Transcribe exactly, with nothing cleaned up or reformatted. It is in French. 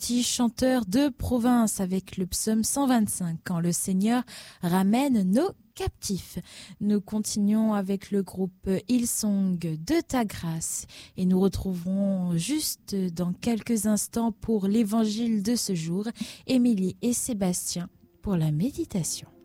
petit chanteur de province avec le psaume cent vingt-cinq, quand le Seigneur ramène nos captifs. Nous continuons avec le groupe Hillsong de ta grâce et nous retrouverons juste dans quelques instants pour l'évangile de ce jour Émilie et Sébastien pour la méditation.